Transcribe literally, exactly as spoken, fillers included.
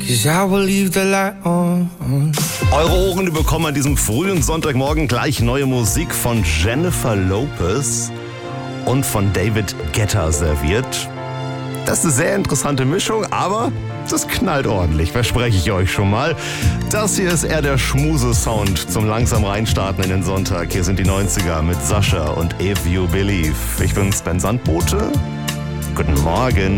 'cause I will leave the light on. Eure Ohren bekommen an diesem frühen Sonntagmorgen gleich neue Musik von Jennifer Lopez und von David Guetta serviert. Das ist eine sehr interessante Mischung, aber das knallt ordentlich, verspreche ich euch schon mal. Das hier ist eher der Schmuse-Sound zum langsam reinstarten in den Sonntag. Hier sind die neunziger mit Sascha und If You Believe. Ich bin Sven Sandbote. Guten Morgen.